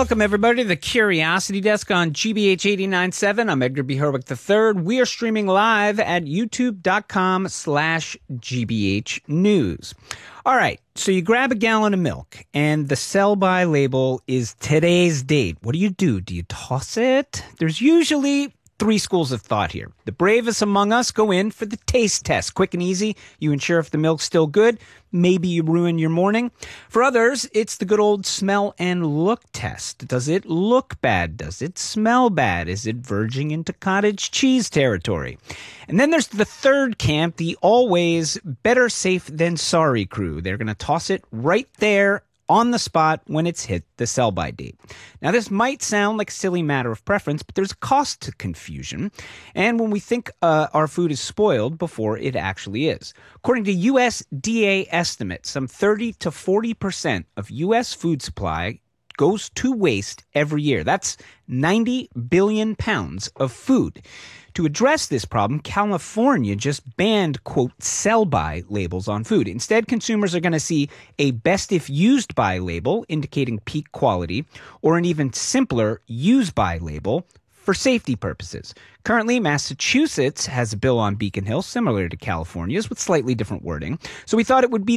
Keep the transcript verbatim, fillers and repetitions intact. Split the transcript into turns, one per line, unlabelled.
Welcome, everybody, to the Curiosity Desk on G B H eighty-nine point seven. I'm Edgar B. Herwick the third. We are streaming live at youtube.com slash GBH News. All right, so you grab a gallon of milk, and the sell-by label is today's date. What do you do? Do you toss it? There's usually three schools of thought here. The bravest among us go in for the taste test. Quick and easy. You ensure if the milk's still good. Maybe you ruin your morning. For others, it's the good old smell and look test. Does it look bad? Does it smell bad? Is it verging into cottage cheese territory? And then there's the third camp, the always better safe than sorry crew. They're going to toss it right there on the spot when it's hit the sell-by date. Now, this might sound like a silly matter of preference, but there's a cost to confusion, and when we think uh, our food is spoiled before it actually is. According to U S D A estimates, some thirty to forty percent of U S food supply goes to waste every year. That's ninety billion pounds of food. To address this problem, California just banned, quote, sell-by labels on food. Instead, consumers are going to see a best if used by label indicating peak quality, or an even simpler use by label for safety purposes. Currently, Massachusetts has a bill on Beacon Hill similar to California's with slightly different wording. So we thought it would be